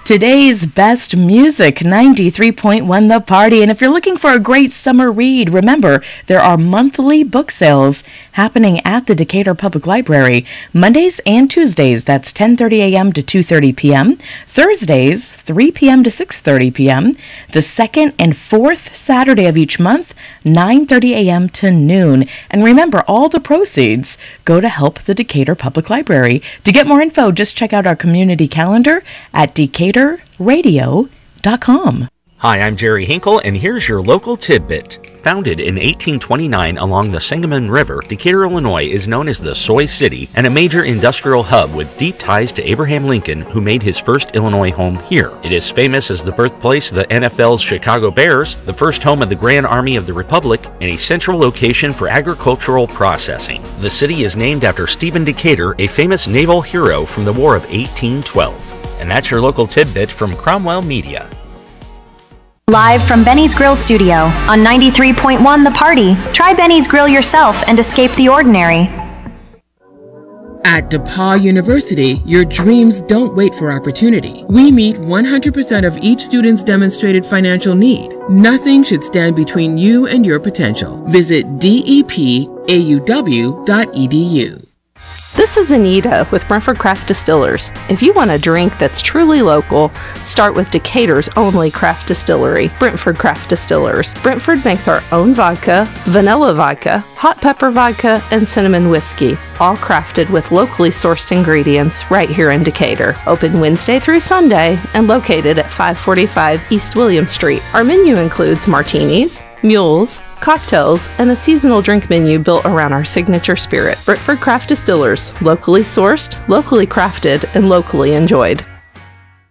Today's best music, 93.1 The Party. And if you're looking for a great summer read, remember, there are monthly book sales happening at the Decatur Public Library. Mondays and Tuesdays, that's 10:30 a.m. to 2:30 p.m. Thursdays, 3 p.m. to 6:30 p.m. The second and fourth Saturday of each month, 9:30 a.m. to noon. And remember, all the proceeds go to help the Decatur Public Library. To get more info, just check out our community calendar at DecaturRadio.com. Hi, I'm Jerry Hinkle, and here's your local tidbit. Founded in 1829 along the Sangamon River, Decatur, Illinois is known as the Soy City and a major industrial hub with deep ties to Abraham Lincoln, who made his first Illinois home here. It is famous as the birthplace of the NFL's Chicago Bears, the first home of the Grand Army of the Republic, and a central location for agricultural processing. The city is named after Stephen Decatur, a famous naval hero from the War of 1812. And that's your local tidbit from Cromwell Media. Live from Benny's Grill Studio on 93.1 The Party. Try Benny's Grill yourself and escape the ordinary. At DePauw University, your dreams don't wait for opportunity. We meet 100% of each student's demonstrated financial need. Nothing should stand between you and your potential. Visit depauw.edu. This is Anita with Brentford Craft Distillers. If you want a drink that's truly local, start with Decatur's only craft distillery, Brentford Craft Distillers. Brentford makes our own vodka, vanilla vodka, hot pepper vodka, and cinnamon whiskey, all crafted with locally sourced ingredients right here in Decatur. Open Wednesday through Sunday and located at 545 East William Street. Our menu includes martinis, mules, cocktails, and a seasonal drink menu built around our signature spirit. Brentford Craft Distillers, locally sourced, locally crafted, and locally enjoyed.